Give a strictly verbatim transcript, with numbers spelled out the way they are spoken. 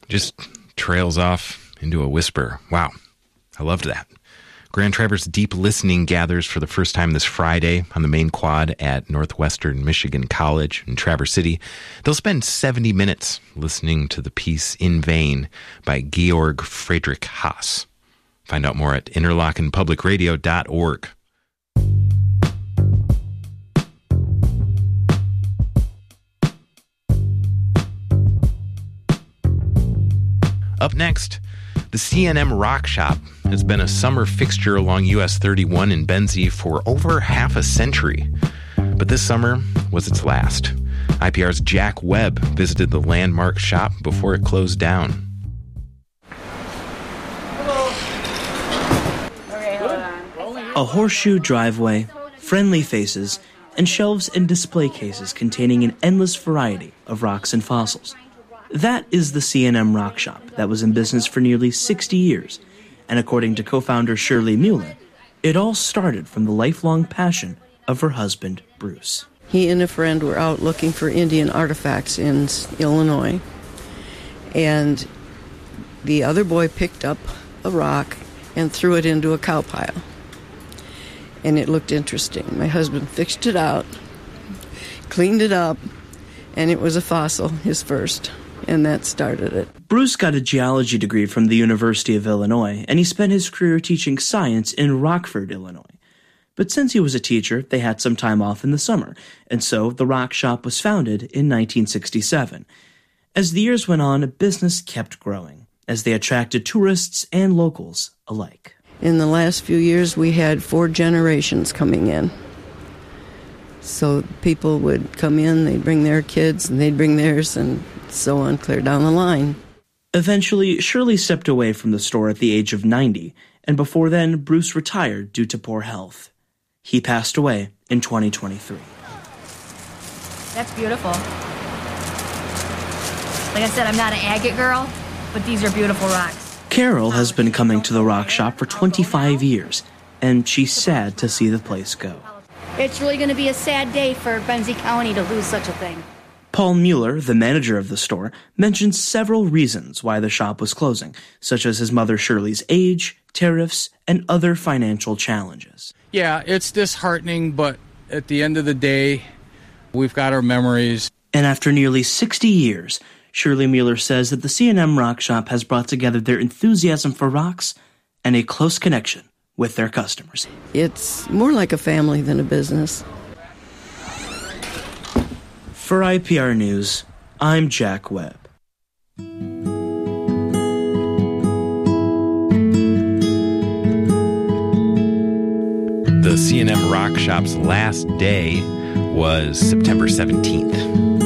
Just trails off into a whisper. Wow, I loved that. Grand Traverse Deep Listening gathers for the first time this Friday on the main quad at Northwestern Michigan College in Traverse City. They'll spend seventy minutes listening to the piece In Vain by Georg Friedrich Haas. Find out more at interlochen public radio dot org. Up next, the C and M Rock Shop has been a summer fixture along U S thirty-one in Benzie for over half a century. But this summer was its last. I P R's Jack Webb visited the landmark shop before it closed down. Hello. Okay, hold on. A horseshoe driveway, friendly faces, and shelves and display cases containing an endless variety of rocks and fossils. That is the C and M Rock Shop that was in business for nearly sixty years, and according to co-founder Shirley Mueller, it all started from the lifelong passion of her husband, Bruce. He and a friend were out looking for Indian artifacts in Illinois, and the other boy picked up a rock and threw it into a cow pile, and it looked interesting. My husband fixed it out, cleaned it up, and it was a fossil, his first. And that started it. Bruce got a geology degree from the University of Illinois, and he spent his career teaching science in Rockford, Illinois. But since he was a teacher, they had some time off in the summer, and so the Rock Shop was founded in nineteen sixty-seven. As the years went on, business kept growing, as they attracted tourists and locals alike. In the last few years, we had four generations coming in. So people would come in, they'd bring their kids, and they'd bring theirs, and so on, clear down the line. Eventually, Shirley stepped away from the store at the age of ninety, and before then, Bruce retired due to poor health. He passed away in twenty twenty-three. That's beautiful. Like I said, I'm not an agate girl, but these are beautiful rocks. Carol has been coming to the Rock Shop for twenty-five years, and she's sad to see the place go. It's really going to be a sad day for Benzie County to lose such a thing. Paul Mueller, the manager of the store, mentioned several reasons why the shop was closing, such as his mother Shirley's age, tariffs, and other financial challenges. Yeah, it's disheartening, but at the end of the day, we've got our memories. And after nearly sixty years, Shirley Mueller says that the C and M Rock Shop has brought together their enthusiasm for rocks and a close connection with their customers. It's more like a family than a business. For I P R News, I'm Jack Webb. The C and M Rock Shop's last day was September seventeenth.